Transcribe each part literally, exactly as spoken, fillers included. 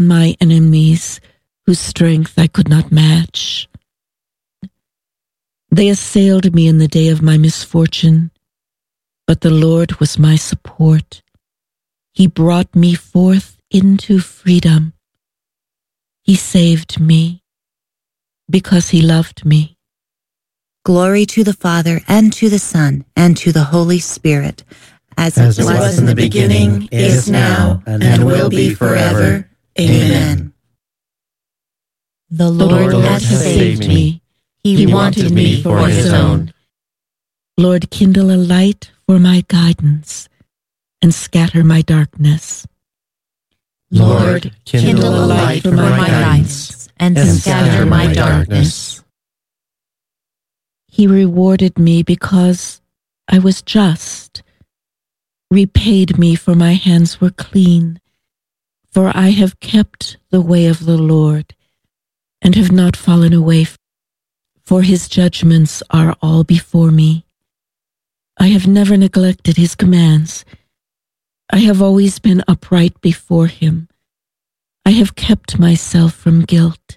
my enemies, whose strength I could not match. They assailed me in the day of my misfortune, but the Lord was my support. He brought me forth into freedom. He saved me because he loved me. Glory to the Father, and to the Son, and to the Holy Spirit, as, as it was, was in the beginning, is now, and, and will be forever. Amen. The The Lord, Lord has has saved saved me. me. He, He wanted, wanted me me for his own. Lord, kindle a light for my guidance and scatter my darkness. Lord, kindle a light for my guidance and, and scatter my darkness. He rewarded me because I was just, repaid me for my hands were clean, for I have kept the way of the Lord and have not fallen away, for his judgments are all before me. I have never neglected his commands. I have always been upright before him. I have kept myself from guilt.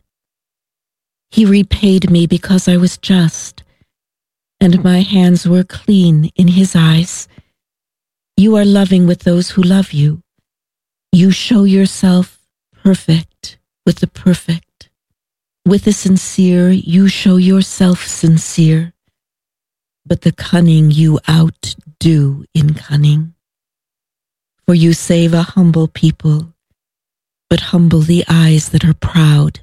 He repaid me because I was just, and my hands were clean in his eyes. You are loving with those who love you. You show yourself perfect with the perfect. With the sincere, you show yourself sincere, but the cunning you outdo in cunning. For you save a humble people, but humble the eyes that are proud.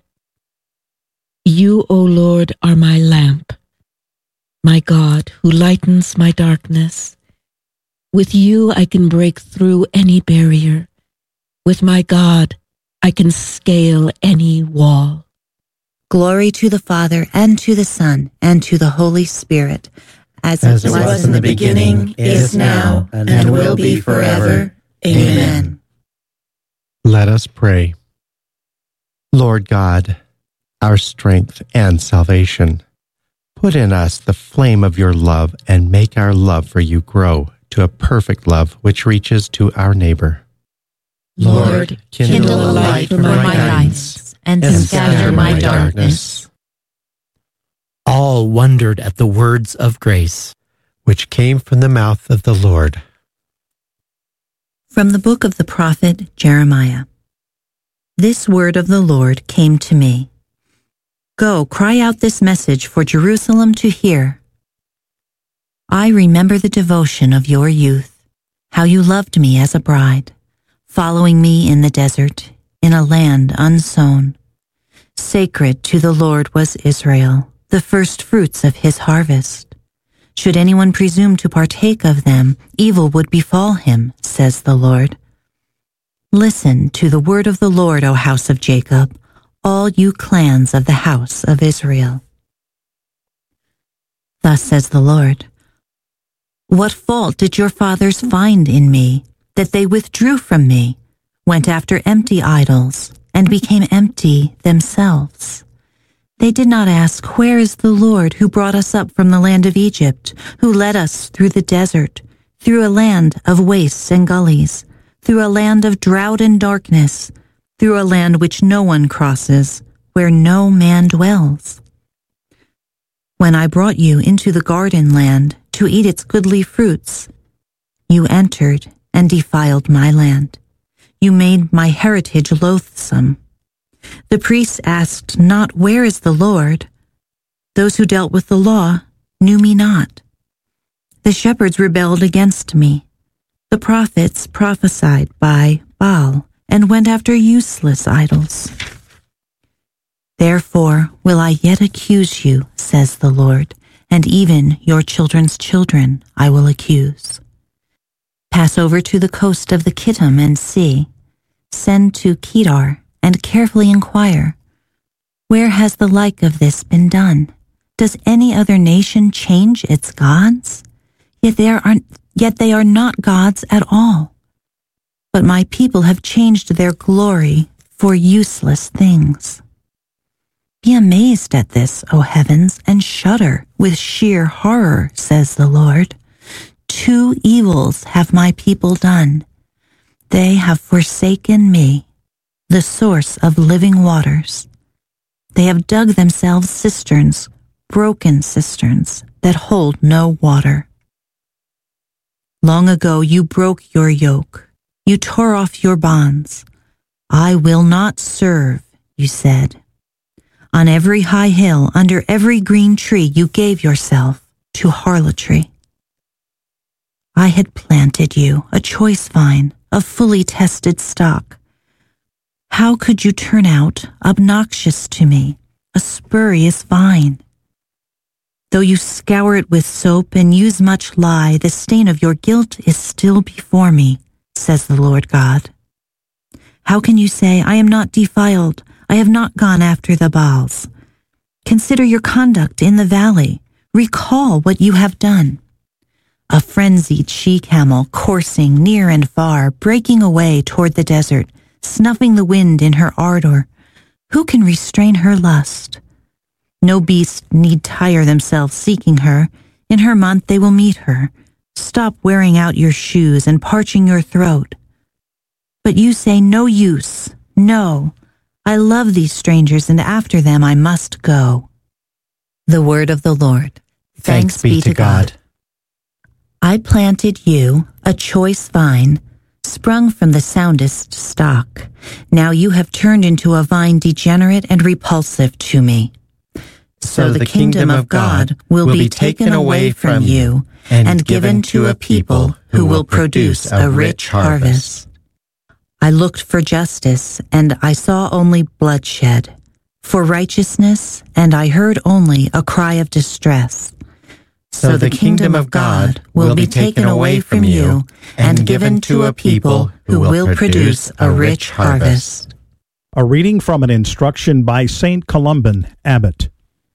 You, O Lord, are my lamp, my God, who lightens my darkness. With you I can break through any barrier. With my God I can scale any wall. Glory to the Father, and to the Son, and to the Holy Spirit, as, As it it was, was in the beginning, is now, and, and will be forever. Amen. Let us pray. Lord God, our strength and salvation, put in us the flame of your love and make our love for you grow to a perfect love which reaches to our neighbor. Lord, kindle a light for my guidance and, and scatter my darkness. All wondered at the words of grace, which came from the mouth of the Lord. From the book of the prophet Jeremiah. This word of the Lord came to me. Go, cry out this message for Jerusalem to hear. I remember the devotion of your youth, how you loved me as a bride, following me in the desert, in a land unsown. Sacred to the Lord was Israel, the first fruits of his harvest. Should anyone presume to partake of them, evil would befall him, says the Lord. Listen to the word of the Lord, O house of Jacob, all you clans of the house of Israel. Thus says the Lord, what fault did your fathers find in me, that they withdrew from me, went after empty idols, and became empty themselves? They did not ask, where is the Lord who brought us up from the land of Egypt, who led us through the desert, through a land of wastes and gullies, through a land of drought and darkness, through a land which no one crosses, where no man dwells? When I brought you into the garden land to eat its goodly fruits, you entered and defiled my land. You made my heritage loathsome. The priests asked not, where is the Lord? Those who dealt with the law knew me not. The shepherds rebelled against me. The prophets prophesied by Baal and went after useless idols. Therefore will I yet accuse you, says the Lord, and even your children's children I will accuse. Pass over to the coast of the Kittim and see. Send to Kedar and carefully inquire, where has the like of this been done? Does any other nation change its gods? Yet they are, yet they are not gods at all. But my people have changed their glory for useless things. Be amazed at this, O heavens, and shudder with sheer horror, says the Lord. Two evils have my people done. They have forsaken me, the source of living waters. They have dug themselves cisterns, broken cisterns that hold no water. Long ago you broke your yoke. You tore off your bonds. I will not serve, you said. On every high hill, under every green tree, you gave yourself to harlotry. I had planted you, a choice vine, a fully tested stock. How could you turn out obnoxious to me, a spurious vine? Though you scour it with soap and use much lye, the stain of your guilt is still before me, says the Lord God. How can you say, I am not defiled, I have not gone after the Baals? Consider your conduct in the valley. Recall what you have done. A frenzied she-camel coursing near and far, breaking away toward the desert, snuffing the wind in her ardor. Who can restrain her lust? No beast need tire themselves seeking her. In her month they will meet her. Stop wearing out your shoes and parching your throat. But you say, no use, no. I love these strangers, and after them I must go. The word of the Lord. Thanks, Thanks be, be to God. God. I planted you, a choice vine, sprung from the soundest stock. Now you have turned into a vine degenerate and repulsive to me. So, so the, the kingdom, kingdom of God will be taken away from you and, and given to a people who will produce a rich harvest. I looked for justice, and I saw only bloodshed, for righteousness, and I heard only a cry of distress. So the kingdom of God will be taken away from you and given to a people who will produce a rich harvest. A reading from an instruction by Saint Columban, Abbot.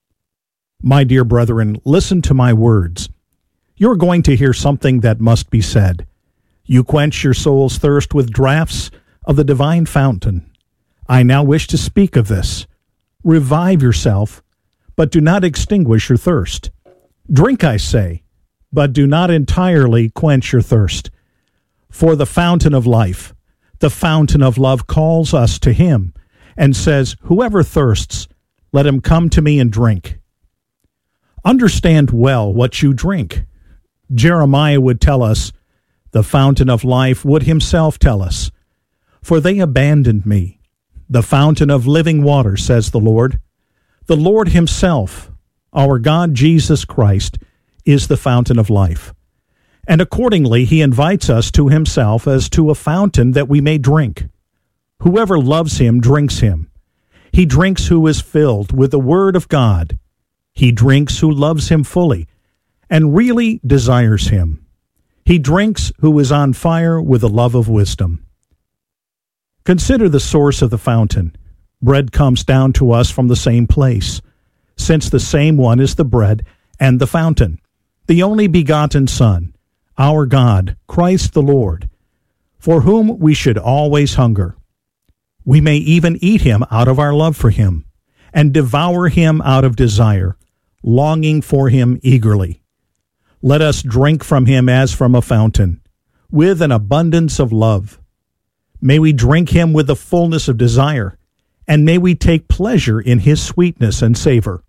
My dear brethren, listen to my words. You're going to hear something that must be said. You quench your soul's thirst with draughts of the divine fountain. I now wish to speak of this. Revive yourself, but do not extinguish your thirst. Drink, I say, but do not entirely quench your thirst. For the fountain of life, the fountain of love, calls us to him and says, whoever thirsts, let him come to me and drink. Understand well what you drink. Jeremiah would tell us, the fountain of life would himself tell us, for they abandoned me. The fountain of living water, says the Lord. The Lord himself, our God Jesus Christ, is the fountain of life. And accordingly, he invites us to himself as to a fountain that we may drink. Whoever loves him drinks him. He drinks who is filled with the word of God. He drinks who loves him fully and really desires him. He drinks who is on fire with the love of wisdom. Consider the source of the fountain. Bread comes down to us from the same place, since the same one is the bread and the fountain, the only begotten Son, our God, Christ the Lord, for whom we should always hunger. We may even eat him out of our love for him, and devour him out of desire, longing for him eagerly. Let us drink from him as from a fountain, with an abundance of love. May we drink him with the fullness of desire, and may we take pleasure in his sweetness and savor.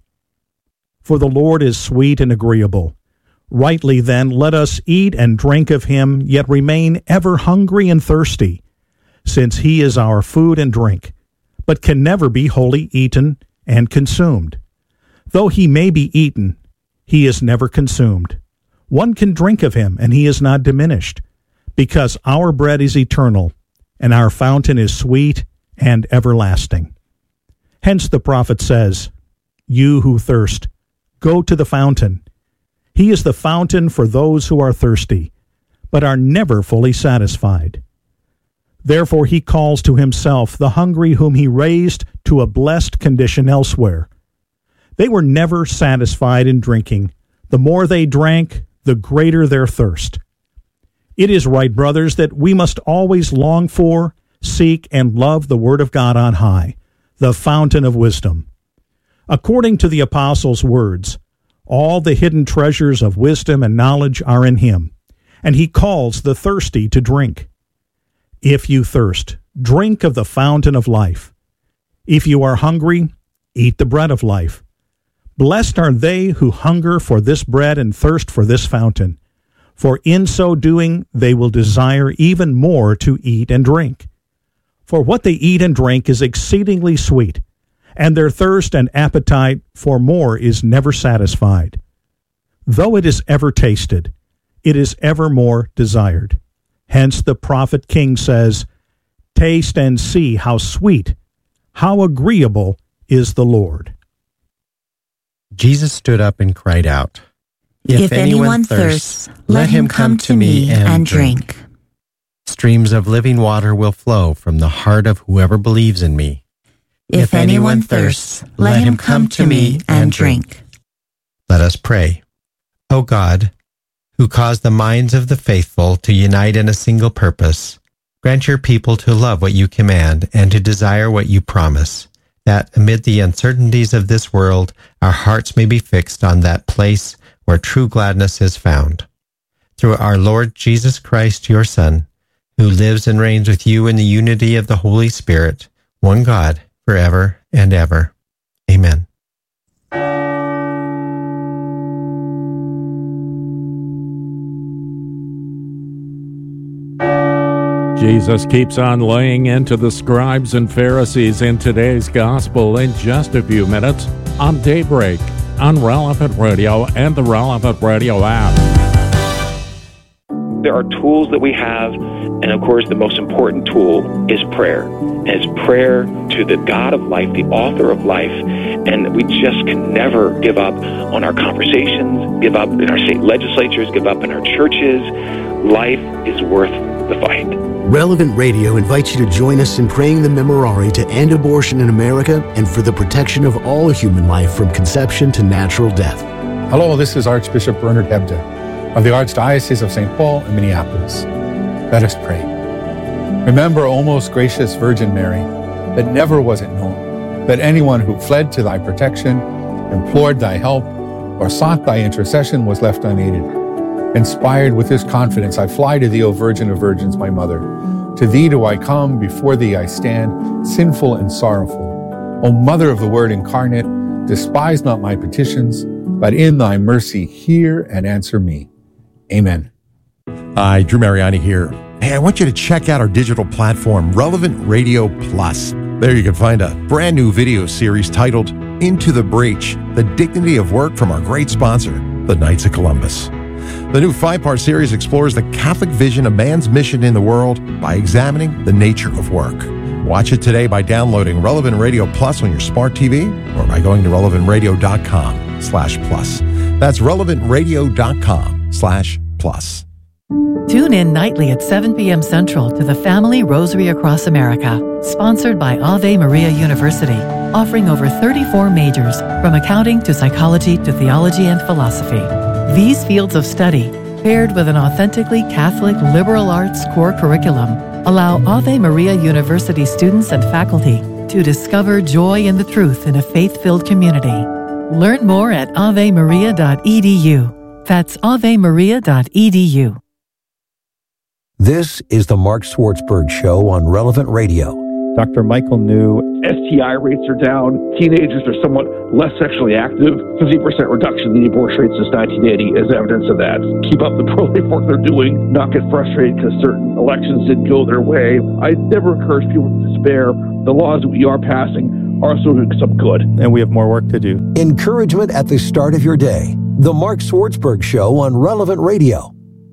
For the Lord is sweet and agreeable. Rightly then, let us eat and drink of him, yet remain ever hungry and thirsty, since he is our food and drink, but can never be wholly eaten and consumed. Though he may be eaten, he is never consumed. One can drink of him, and he is not diminished, because our bread is eternal, and our fountain is sweet and everlasting. Hence the prophet says, you who thirst, go to the fountain. He is the fountain for those who are thirsty, but are never fully satisfied. Therefore he calls to himself the hungry whom he raised to a blessed condition elsewhere. They were never satisfied in drinking. The more they drank, the greater their thirst. It is right, brothers, that we must always long for, seek, and love the word of God on high, the fountain of wisdom. According to the apostles' words, all the hidden treasures of wisdom and knowledge are in him, and he calls the thirsty to drink. If you thirst, drink of the fountain of life. If you are hungry, eat the bread of life. Blessed are they who hunger for this bread and thirst for this fountain, for in so doing they will desire even more to eat and drink. For what they eat and drink is exceedingly sweet, and their thirst and appetite for more is never satisfied. Though it is ever tasted, it is evermore desired. Hence the prophet king says, "Taste and see how sweet, how agreeable is the Lord." Jesus stood up and cried out, If, if anyone, anyone thirsts, let him come to me and drink. Streams of living water will flow from the heart of whoever believes in me. If anyone thirsts, let him come to me and drink. Let us pray. O God, who caused the minds of the faithful to unite in a single purpose, grant your people to love what you command and to desire what you promise, that amid the uncertainties of this world, our hearts may be fixed on that place where true gladness is found. Through our Lord Jesus Christ, your Son, who lives and reigns with you in the unity of the Holy Spirit, one God, forever and ever. Amen. Jesus keeps on laying into the scribes and Pharisees in today's gospel in just a few minutes on Daybreak, on Relevant Radio and the Relevant Radio app. There are tools that we have, and of course the most important tool is prayer. And it's prayer to the God of life, the author of life, and we just can never give up on our conversations, give up in our state legislatures, give up in our churches. Life is worth the fight. Relevant Radio invites you to join us in praying the Memorare to end abortion in America and for the protection of all human life from conception to natural death. Hello, this is Archbishop Bernard Hebda of the Archdiocese of Saint Paul in Minneapolis. Let us pray. Remember, O most gracious Virgin Mary, that never was it known that anyone who fled to thy protection, implored thy help, or sought thy intercession was left unaided. Inspired with this confidence, I fly to thee, O Virgin of Virgins, my Mother. To thee do I come, before thee I stand, sinful and sorrowful. O Mother of the Word incarnate, despise not my petitions, but in thy mercy hear and answer me. Amen. Hi, Drew Mariani here. Hey, I want you to check out our digital platform, Relevant Radio Plus. There you can find a brand new video series titled Into the Breach, The Dignity of Work from our great sponsor, the Knights of Columbus. The new five-part series explores the Catholic vision of man's mission in the world by examining the nature of work. Watch it today by downloading Relevant Radio Plus on your smart T V or by going to relevantradio.com slash plus. That's relevantradio.com slash plus. Tune in nightly at seven p.m. Central to the Family Rosary Across America, sponsored by Ave Maria University, offering over thirty-four majors, from accounting to psychology to theology and philosophy. These fields of study, paired with an authentically Catholic liberal arts core curriculum, allow Ave Maria University students and faculty to discover joy in the truth in a faith-filled community. Learn more at ave maria dot e d u. That's ave maria dot e d u. This is the Mark Swartzberg Show on Relevant Radio. Doctor Michael New. S T I rates are down. Teenagers are somewhat less sexually active. fifty percent reduction in the abortion rates since nineteen eighty is evidence of that. Keep up the pro-life work they're doing. Not get frustrated because certain elections didn't go their way. I never encourage people to despair. The laws that we are passing are also doing some good. And we have more work to do. Encouragement at the start of your day. The Mark Swartzberg Show on Relevant Radio.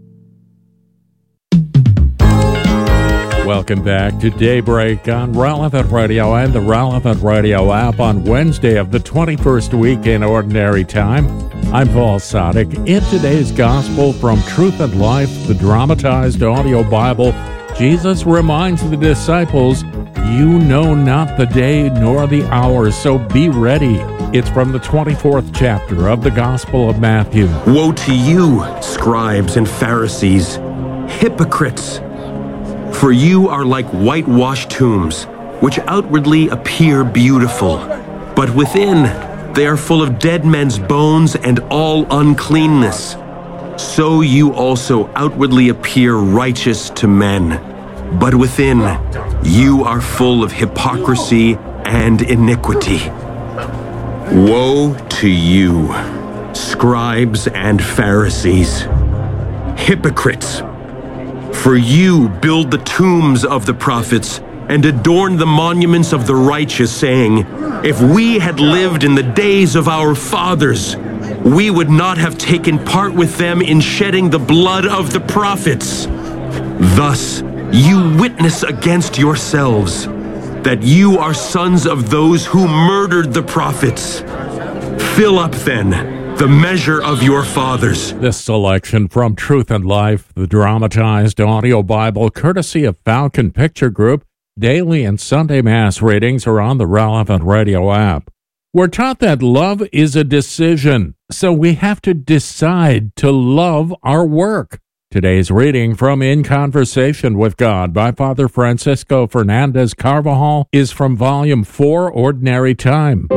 Welcome back to Daybreak on Relevant Radio and the Relevant Radio app on Wednesday of the twenty-first week in Ordinary Time. I'm Paul Sadek. In today's Gospel from Truth and Life, the dramatized audio Bible, Jesus reminds the disciples, "You know not the day nor the hour, so be ready." It's from the twenty-fourth chapter of the Gospel of Matthew. Woe to you, scribes and Pharisees, hypocrites! For you are like whitewashed tombs, which outwardly appear beautiful, but within they are full of dead men's bones and all uncleanness. So you also outwardly appear righteous to men, but within You are full of hypocrisy and iniquity. Woe to you, scribes and Pharisees, hypocrites! For you build the tombs of the prophets and adorn the monuments of the righteous, saying, if we had lived in the days of our fathers, we would not have taken part with them in shedding the blood of the prophets. Thus, you witness against yourselves that you are sons of those who murdered the prophets. Fill up, then, the measure of your fathers. This selection from Truth and Life, the dramatized audio Bible, courtesy of Falcon Picture Group. Daily and Sunday Mass readings are on the Relevant Radio app. We're taught that love is a decision, so we have to decide to love our work. Today's reading from In Conversation with God by Father Francisco Fernandez Carvajal is from Volume four, Ordinary Time.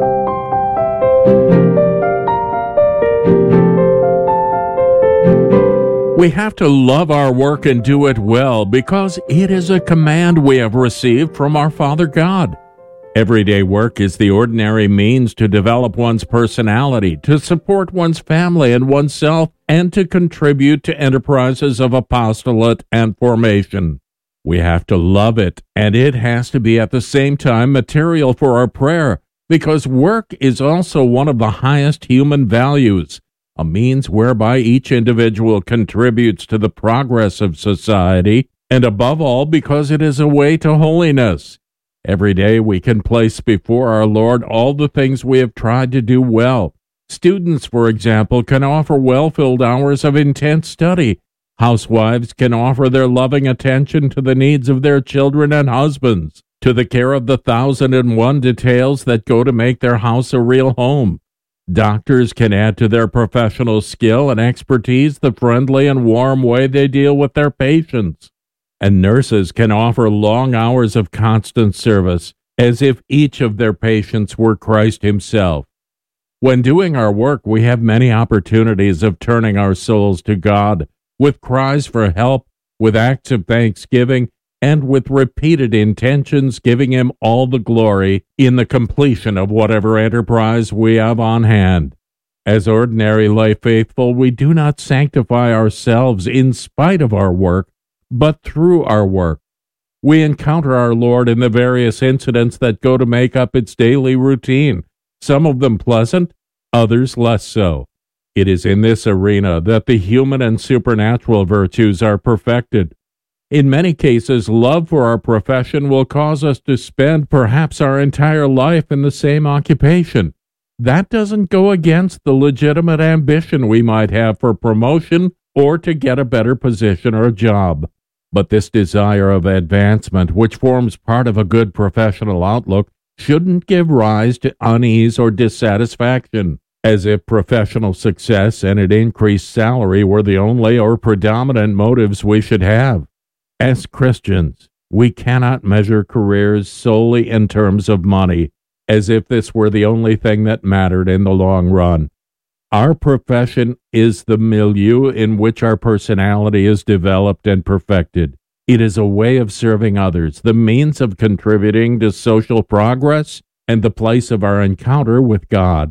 We have to love our work and do it well because it is a command we have received from our Father God. Everyday work is the ordinary means to develop one's personality, to support one's family and oneself, and to contribute to enterprises of apostolate and formation. We have to love it, and it has to be at the same time material for our prayer, because work is also one of the highest human values, a means whereby each individual contributes to the progress of society, and above all because it is a way to holiness. Every day we can place before our Lord all the things we have tried to do well. Students, for example, can offer well-filled hours of intense study. Housewives can offer their loving attention to the needs of their children and husbands, to the care of the thousand and one details that go to make their house a real home. Doctors can add to their professional skill and expertise the friendly and warm way they deal with their patients. And nurses can offer long hours of constant service, as if each of their patients were Christ himself. When doing our work, we have many opportunities of turning our souls to God, with cries for help, with acts of thanksgiving, and with repeated intentions giving him all the glory in the completion of whatever enterprise we have on hand. As ordinary lay faithful, we do not sanctify ourselves in spite of our work, but through our work. We encounter our Lord in the various incidents that go to make up its daily routine, some of them pleasant, others less so. It is in this arena that the human and supernatural virtues are perfected. In many cases, love for our profession will cause us to spend perhaps our entire life in the same occupation. That doesn't go against the legitimate ambition we might have for promotion or to get a better position or job. But this desire of advancement, which forms part of a good professional outlook, shouldn't give rise to unease or dissatisfaction, as if professional success and an increased salary were the only or predominant motives we should have. As Christians, we cannot measure careers solely in terms of money, as if this were the only thing that mattered in the long run. Our profession is the milieu in which our personality is developed and perfected. It is a way of serving others, the means of contributing to social progress, and the place of our encounter with God.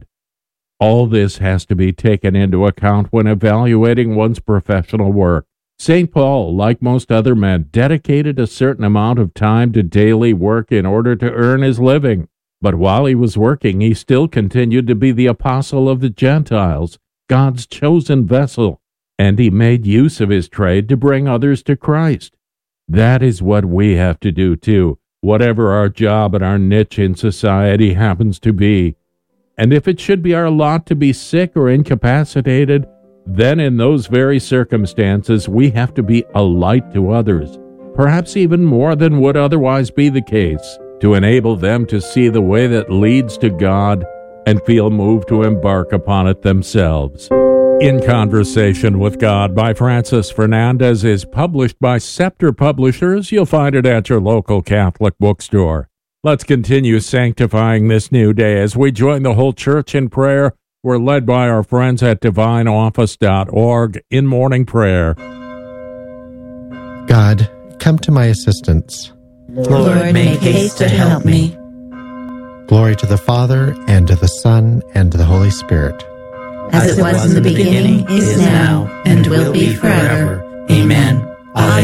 All this has to be taken into account when evaluating one's professional work. Saint Paul, like most other men, dedicated a certain amount of time to daily work in order to earn his living. But while he was working, he still continued to be the apostle of the Gentiles, God's chosen vessel, and he made use of his trade to bring others to Christ. That is what we have to do too, whatever our job and our niche in society happens to be. And if it should be our lot to be sick or incapacitated, then in those very circumstances we have to be a light to others, perhaps even more than would otherwise be the case, to enable them to see the way that leads to God and feel moved to embark upon it themselves. In Conversation with God by Francis Fernandez is published by Scepter Publishers. You'll find it at your local Catholic bookstore. Let's continue sanctifying this new day as we join the whole church in prayer. We're led by our friends at divine office dot org in morning prayer. God, come to my assistance. Lord, make haste to help me. Glory to the Father, and to the Son, and to the Holy Spirit. As it was in the beginning, is now, and will be forever. Amen. Alleluia.